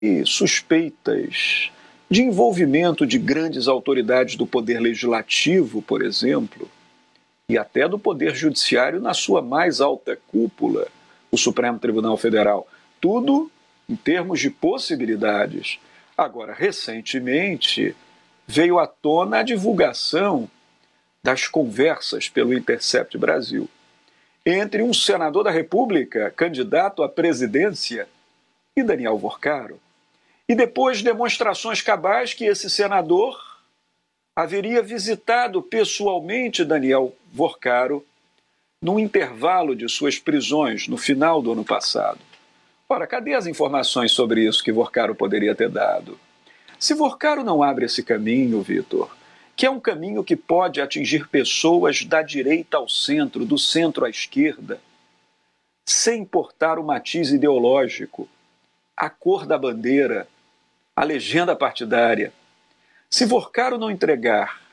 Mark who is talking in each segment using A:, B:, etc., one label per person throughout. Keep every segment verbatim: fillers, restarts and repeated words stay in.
A: e suspeitas de envolvimento de grandes autoridades do poder legislativo, por exemplo, e até do poder judiciário na sua mais alta cúpula, o Supremo Tribunal Federal. Tudo em termos de possibilidades. Agora, recentemente, veio à tona a divulgação das conversas pelo Intercept Brasil entre um senador da República, candidato à presidência, e Daniel Vorcaro. E depois demonstrações cabais que esse senador haveria visitado pessoalmente Daniel Vorcaro num intervalo de suas prisões no final do ano passado. Ora, cadê as informações sobre isso que Vorcaro poderia ter dado? Se Vorcaro não abre esse caminho, Vitor, que é um caminho que pode atingir pessoas da direita ao centro, do centro à esquerda, sem importar o matiz ideológico, a cor da bandeira, a legenda partidária. Se Vorcaro não entregar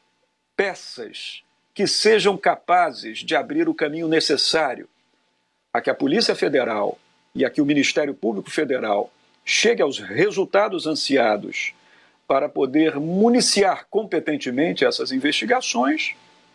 A: peças que sejam capazes de abrir o caminho necessário a que a Polícia Federal e a que o Ministério Público Federal chegue aos resultados ansiados para poder municiar competentemente essas investigações,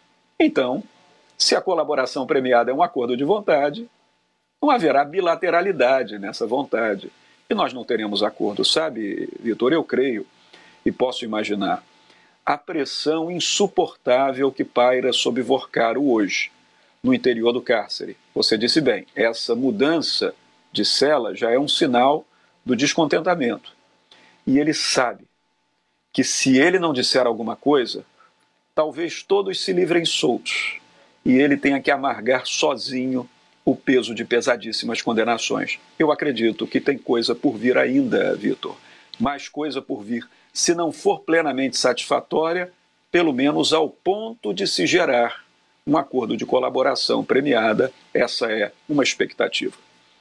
A: então, se a colaboração premiada é um acordo de vontade, não haverá bilateralidade nessa vontade. E nós não teremos acordo, sabe, Vitor? Eu creio e posso imaginar a pressão insuportável que paira sobre Vorcaro hoje, no interior do cárcere. Você disse bem, essa mudança de cela já é um sinal do descontentamento. E ele sabe que se ele não disser alguma coisa, talvez todos se livrem soltos e ele tenha que amargar sozinho o peso de pesadíssimas condenações. Eu acredito que tem coisa por vir ainda, Vitor. Mais coisa por vir. Se não for plenamente satisfatória, pelo menos ao ponto de se gerar um acordo de colaboração premiada, essa é uma expectativa.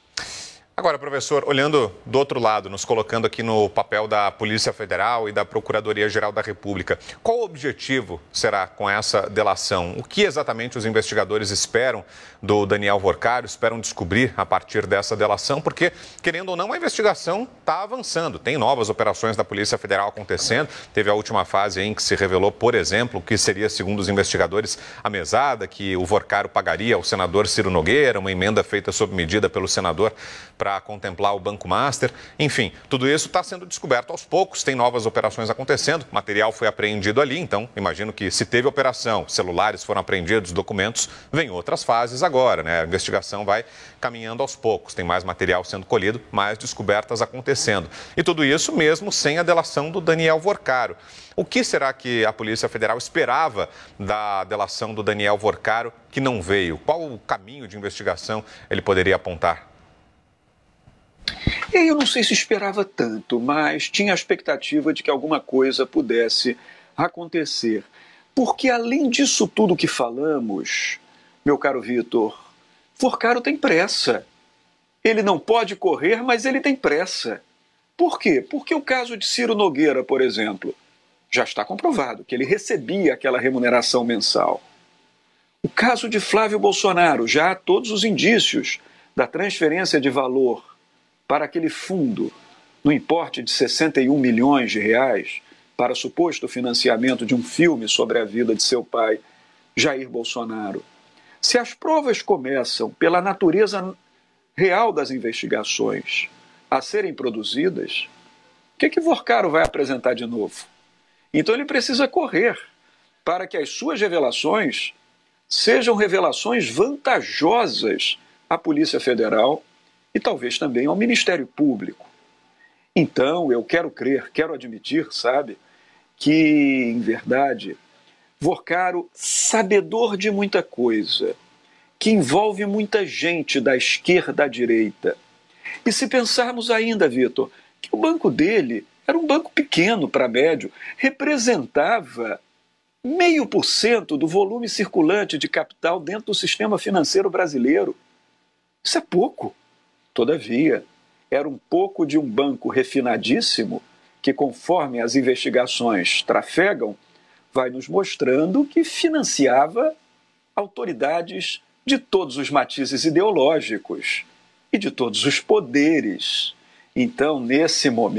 B: Agora, professor, olhando do outro lado, nos colocando aqui no papel da Polícia Federal e da Procuradoria-Geral da República, qual o objetivo será com essa delação? O que exatamente os investigadores esperam do Daniel Vorcaro, esperam descobrir a partir dessa delação? Porque, querendo ou não, a investigação está avançando. Tem novas operações da Polícia Federal acontecendo. Teve a última fase em que se revelou, por exemplo, que seria, segundo os investigadores, a mesada que o Vorcaro pagaria ao senador Ciro Nogueira, uma emenda feita sob medida pelo senador para contemplar o Banco Master. Enfim, tudo isso está sendo descoberto aos poucos, tem novas operações acontecendo, material foi apreendido ali, então imagino que se teve operação, celulares foram apreendidos, documentos, vem outras fases agora, né? A investigação vai caminhando aos poucos, tem mais material sendo colhido, mais descobertas acontecendo. E tudo isso mesmo sem a delação do Daniel Vorcaro. O que será que a Polícia Federal esperava da delação do Daniel Vorcaro que não veio? Qual o caminho de investigação ele poderia apontar?
A: Eu não sei se esperava tanto, mas tinha a expectativa de que alguma coisa pudesse acontecer. Porque além disso tudo que falamos, meu caro Vitor, Vorcaro tem pressa. Ele não pode correr, mas ele tem pressa. Por quê? Porque o caso de Ciro Nogueira, por exemplo, já está comprovado que ele recebia aquela remuneração mensal. O caso de Flávio Bolsonaro, já há todos os indícios da transferência de valor para aquele fundo, no importe de sessenta e um milhões de reais, para suposto financiamento de um filme sobre a vida de seu pai, Jair Bolsonaro. Se as provas começam pela natureza real das investigações a serem produzidas, o que que Vorcaro vai apresentar de novo? Então ele precisa correr para que as suas revelações sejam revelações vantajosas à Polícia Federal e talvez também ao Ministério Público. Então, eu quero crer, quero admitir, sabe, que, em verdade, Vorcaro, sabedor de muita coisa, que envolve muita gente da esquerda à direita. E se pensarmos ainda, Vitor, que o banco dele era um banco pequeno para médio, representava meio por cento do volume circulante de capital dentro do sistema financeiro brasileiro. Isso é pouco. Todavia, era um pouco de um banco refinadíssimo que, conforme as investigações trafegam, vai nos mostrando que financiava autoridades de todos os matizes ideológicos e de todos os poderes. Então, nesse momento,